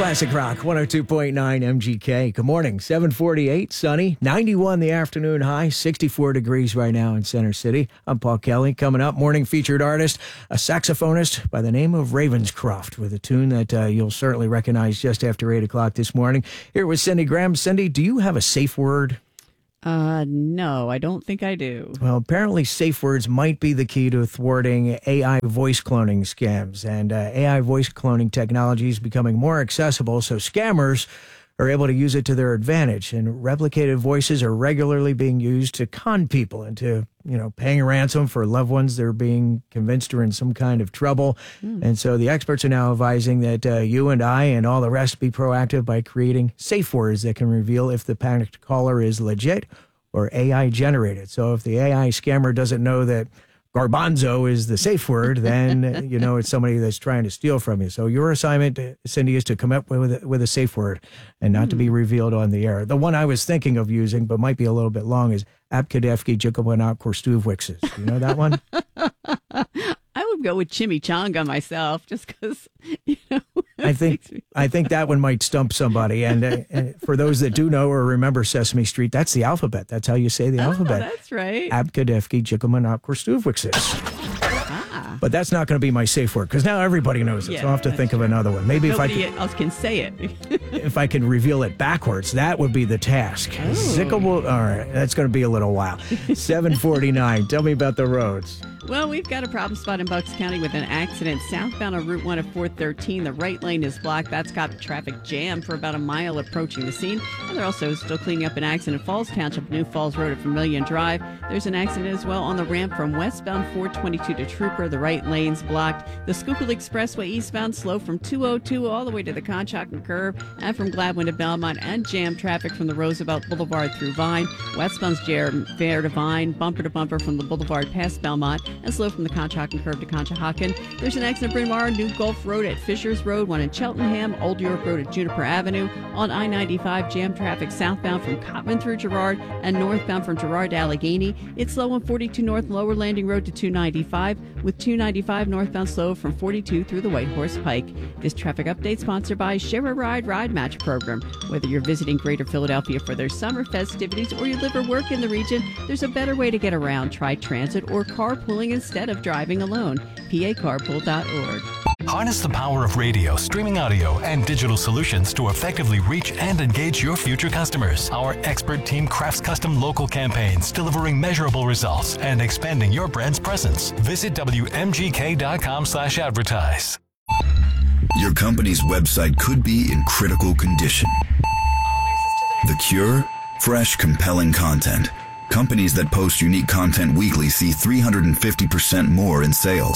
Classic Rock 102.9 MGK. Good morning. 7:48, sunny, 91 the afternoon high, 64 degrees right now in Center City. I'm Paul Kelly. Coming up, morning featured artist, a saxophonist by the name of Ravenscroft, with a tune that you'll certainly recognize just after 8 o'clock this morning. Here with Cindy Graham. Cindy, do you have a safe word? No, I don't think I do. Well, apparently safe words might be the key to thwarting AI voice cloning scams. And AI voice cloning technology is becoming more accessible, so scammers are able to use it to their advantage. And replicated voices are regularly being used to con people into, paying a ransom for loved ones they're being convinced are in some kind of trouble. And so the experts are now advising that you and I and all the rest be proactive by creating safe words that can reveal if the panicked caller is legit or AI generated. So if the AI scammer doesn't know that garbanzo is the safe word, then it's somebody that's trying to steal from you. So your assignment, Cindy, is to come up with a safe word and not to be revealed on the air. The one I was thinking of using, but might be a little bit long, is Apkadevki Jikobanat Korstuvwixes. You know that one? I would go with chimichanga myself, just because, I think that one might stump somebody. And for those that do know or remember Sesame Street, that's the alphabet. That's how you say the alphabet. That's right. Abkadevki Jikobanat Korstuvwixes. But that's not going to be my safe word, because now everybody knows it. So I'll have to think of another one. Maybe nobody else can say it. If I can reveal it backwards, that would be the task. All right, that's going to be a little while. 7:49. Tell me about the roads. Well, we've got a problem spot in Bucks County with an accident southbound on Route 1 of 413. The right lane is blocked. That's got traffic jammed for about a mile approaching the scene. And they're also still cleaning up an accident in Falls Township, New Falls Road at Vermilion Drive. There's an accident as well on the ramp from westbound 422 to Trooper. The right lane's blocked. The Schuylkill Expressway eastbound slow from 202 all the way to the Conshohocken Curve and from Gladwin to Belmont, and jam traffic from the Roosevelt Boulevard through Vine. Westbound's Fair to Vine, bumper to bumper from the Boulevard past Belmont, and slow from the Conshohocken Curve to Conshohocken. There's an accident in Bryn Mawr, New Gulf Road at Fishers Road, one in Cheltenham, Old York Road at Juniper Avenue. On I-95, jam traffic southbound from Cotman through Girard and northbound from Girard to Allegheny. It's slow on 42 North Lower Landing Road to 295, with 295 northbound slow from 42 through the White Horse Pike. This traffic update sponsored by Share a Ride Ride Match Program. Whether you're visiting Greater Philadelphia for their summer festivities or you live or work in the region, there's a better way to get around. Try transit or carpooling instead of driving alone. PACarpool.org. Harness the power of radio, streaming audio, and digital solutions to effectively reach and engage your future customers. Our expert team crafts custom local campaigns, delivering measurable results and expanding your brand's presence. Visit WMGK.com/advertise. Your company's website could be in critical condition. The cure? Fresh, compelling content. Companies that post unique content weekly see 350% more in sales.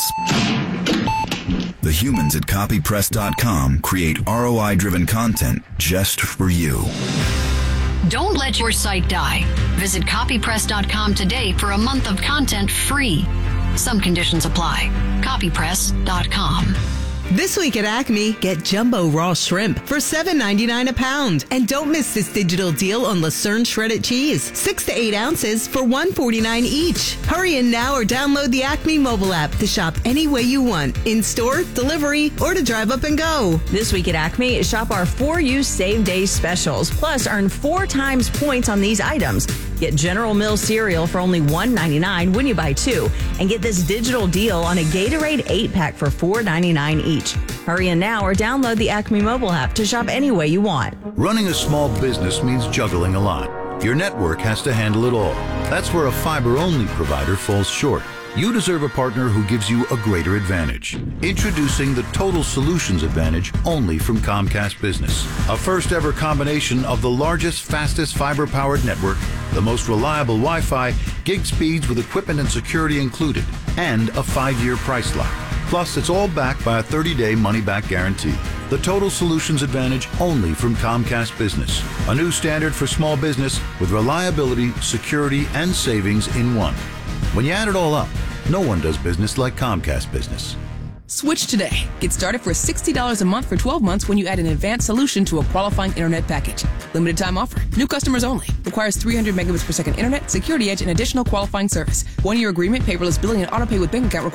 The humans at copypress.com create ROI-driven content just for you. Don't let your site die. Visit copypress.com today for a month of content free. Some conditions apply. Copypress.com. This week at Acme, get jumbo raw shrimp for $7.99 a pound. And don't miss this digital deal on Lucerne shredded cheese, 6 to 8 ounces for $1.49 each. Hurry in now or download the Acme mobile app to shop any way you want, in-store, delivery, or to drive up and go. This week at Acme, shop our 4U Save Day specials. Plus, earn 4 times points on these items. Get General Mills cereal for only $1.99 when you buy 2. And get this digital deal on a Gatorade 8-pack for $4.99 each. Hurry in now or download the Acme mobile app to shop any way you want. Running a small business means juggling a lot. Your network has to handle it all. That's where a fiber-only provider falls short. You deserve a partner who gives you a greater advantage. Introducing the Total Solutions Advantage only from Comcast Business. A first-ever combination of the largest, fastest fiber-powered network, the most reliable Wi-Fi, gig speeds with equipment and security included, and a 5-year price lock. Plus, it's all backed by a 30-day money-back guarantee. The Total Solutions Advantage only from Comcast Business. A new standard for small business with reliability, security, and savings in one. When you add it all up, no one does business like Comcast Business. Switch today. Get started for $60 a month for 12 months when you add an advanced solution to a qualifying internet package. Limited time offer. New customers only. Requires 300 megabits per second internet, security edge, and additional qualifying service. 1-year agreement, paperless billing, and autopay with bank account required.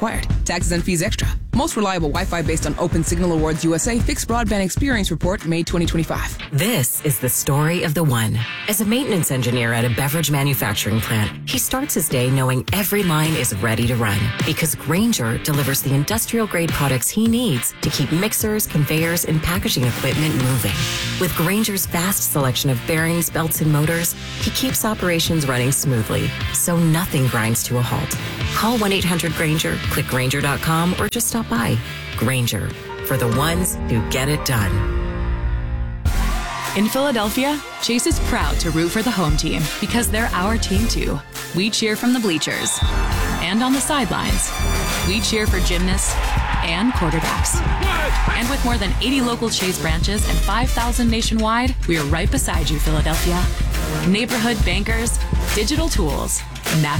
Taxes and fees extra. Most reliable Wi-Fi based on Open Signal Awards USA Fixed Broadband Experience Report, May 2025. This is the story of the one. As a maintenance engineer at a beverage manufacturing plant, he starts his day knowing every line is ready to run because Grainger delivers the industrial-grade products he needs to keep mixers, conveyors, and packaging equipment moving. With Grainger's vast selection of bearings, belts, and motors, he keeps operations running smoothly, so nothing grinds to a halt. Call 1-800-GRAINGER, click Grainger.com, or just stop by. Grainger, for the ones who get it done. In Philadelphia, Chase is proud to root for the home team because they're our team too. We cheer from the bleachers and on the sidelines. We cheer for gymnasts and quarterbacks. And with more than 80 local Chase branches and 5,000 nationwide, we are right beside you, Philadelphia. Neighborhood bankers, digital tools,